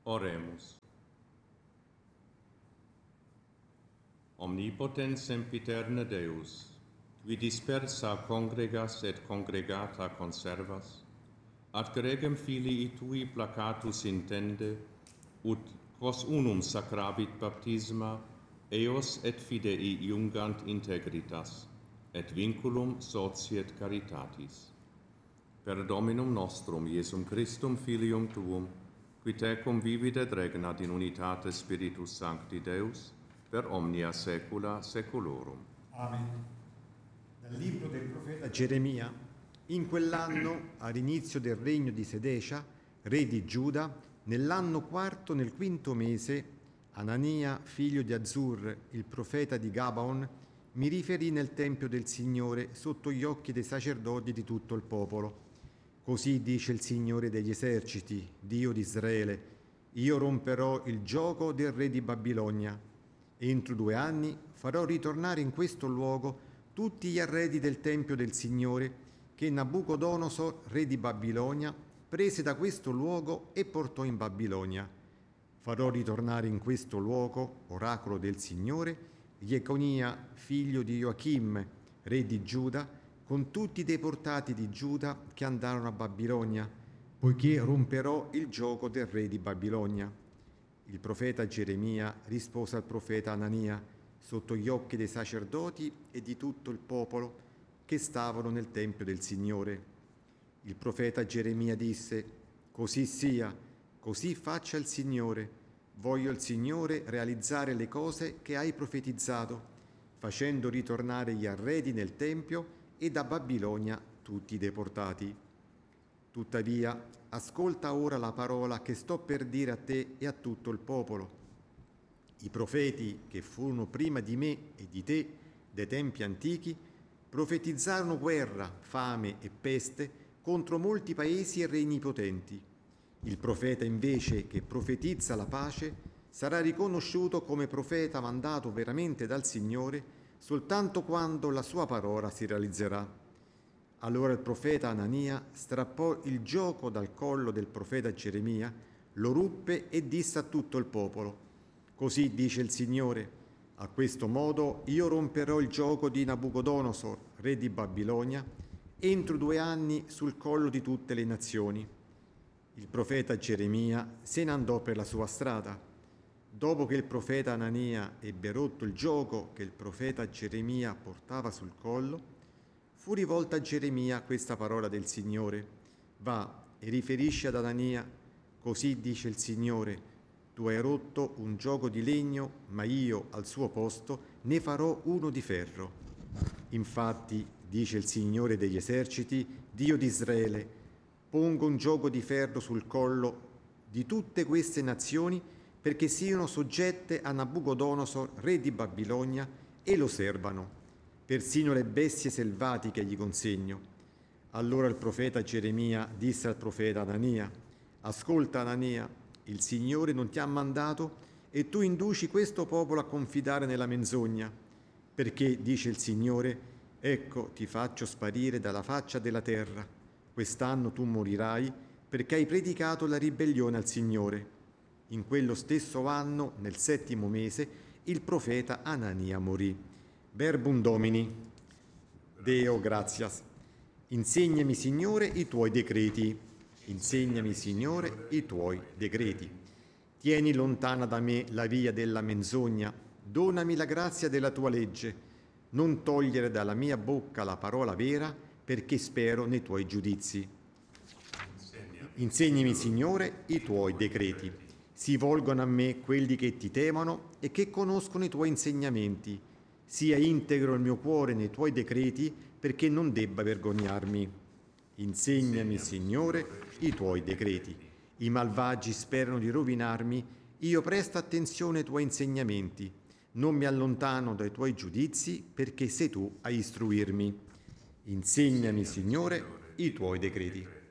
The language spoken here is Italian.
Oremus. Omnipotens sempiterne Deus, qui dispersa congregas et congregata conservas, ad gregem filii tui placatus intende, ut quos unum sacravit baptisma, eos et fidei iungant integritas, et vinculum societ caritatis. Per Dominum nostrum, Iesum Christum, Filium Tuum, qui tecum vivit et regnat in unitate Spiritus Sancti Deus, per omnia saecula saeculorum. Amen. Dal libro del profeta Geremia. In quell'anno, all'inizio del regno di Sedecia, re di Giuda, nell'anno quarto, nel quinto mese, Anania, figlio di Azur, il profeta di Gabaon, mi riferì nel tempio del Signore sotto gli occhi dei sacerdoti di tutto il popolo. Così dice il Signore degli eserciti, Dio di Israele: io romperò il giogo del re di Babilonia. Entro 2 anni farò ritornare in questo luogo tutti gli arredi del tempio del Signore che Nabucodonosor, re di Babilonia, prese da questo luogo e portò in Babilonia. Farò ritornare in questo luogo, oracolo del Signore, Jeconia, figlio di Joachim, re di Giuda, con tutti i deportati di Giuda che andarono a Babilonia, poiché romperò il giogo del re di Babilonia. Il profeta Geremia rispose al profeta Anania sotto gli occhi dei sacerdoti e di tutto il popolo che stavano nel tempio del Signore. Il profeta Geremia disse: così sia, così faccia il Signore. Voglio il Signore realizzare le cose che hai profetizzato, facendo ritornare gli arredi nel tempio e da Babilonia tutti i deportati. Tuttavia, ascolta ora la parola che sto per dire a te e a tutto il popolo. I profeti che furono prima di me e di te, dei tempi antichi, profetizzarono guerra, fame e peste contro molti paesi e regni potenti. Il profeta invece che profetizza la pace sarà riconosciuto come profeta mandato veramente dal Signore soltanto quando la sua parola si realizzerà. Allora il profeta Anania strappò il gioco dal collo del profeta Geremia, lo ruppe e disse a tutto il popolo: così dice il Signore: a questo modo io romperò il gioco di Nabucodonosor, re di Babilonia, entro 2 anni sul collo di tutte le nazioni. Il profeta Geremia se ne andò per la sua strada. Dopo che il profeta Anania ebbe rotto il gioco che il profeta Geremia portava sul collo, fu rivolta a Geremia questa parola del Signore: va e riferisci ad Anania, così dice il Signore: tu hai rotto un gioco di legno, ma io al suo posto ne farò uno di ferro. Infatti, dice il Signore degli eserciti, Dio di Israele: pongo un gioco di ferro sul collo di tutte queste nazioni perché siano soggette a Nabucodonosor, re di Babilonia, e lo servano. Persino le bestie selvatiche gli consegno. Allora il profeta Geremia disse al profeta Anania: ascolta Anania, il Signore non ti ha mandato e tu induci questo popolo a confidare nella menzogna. Perché, dice il Signore, ecco ti faccio sparire dalla faccia della terra. Quest'anno tu morirai perché hai predicato la ribellione al Signore. In quello stesso anno, nel 7° mese, il profeta Anania morì. Verbum Domini. Deo gratias. Insegnami, Signore, i tuoi decreti. Insegnami, Signore, i tuoi decreti. Tieni lontana da me la via della menzogna. Donami la grazia della tua legge. Non togliere dalla mia bocca la parola vera, perché spero nei tuoi giudizi. Insegnami, Signore, i tuoi decreti. Si volgono a me quelli che ti temono e che conoscono i tuoi insegnamenti. Sia integro il mio cuore nei tuoi decreti, perché non debba vergognarmi. Insegnami, Signore, i tuoi decreti. I malvagi sperano di rovinarmi, io presto attenzione ai tuoi insegnamenti. Non mi allontano dai tuoi giudizi, perché sei tu a istruirmi. Insegnami, Signore, i tuoi decreti.